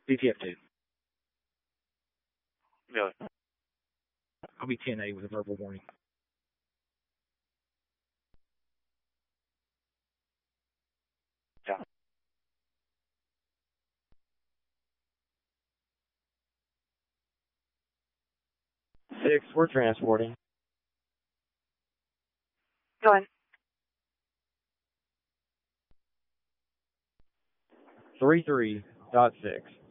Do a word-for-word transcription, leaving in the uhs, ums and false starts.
B T F two. Really? I'll be ten A with a verbal warning. Yeah. Six, we're transporting. Go on. Three three dot six.